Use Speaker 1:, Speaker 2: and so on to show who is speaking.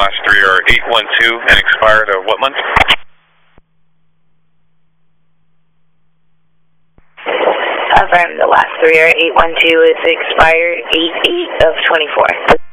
Speaker 1: last three are 812 and expired of what month?
Speaker 2: Affirm, the last three are 812, it's expired 8/8 of 24.